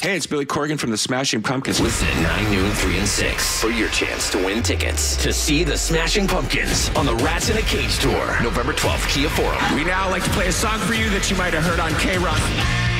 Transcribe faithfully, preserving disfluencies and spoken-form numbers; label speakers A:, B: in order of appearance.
A: Hey, it's Billy Corgan from the Smashing Pumpkins.
B: Listen at nine, noon, three, and six for your chance to win tickets to see the Smashing Pumpkins on the Rats in a Cage tour, November twelfth, Kia Forum.
C: We now like to play a song for you that you might have heard on K-Rock.